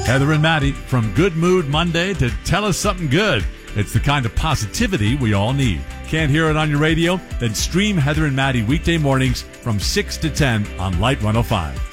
Heather and Maddie, from Good Mood Monday to Tell Us Something Good. It's the kind of positivity we all need. Can't hear it on your radio? Then stream Heather and Maddie weekday mornings from 6 to 10 on Light 105.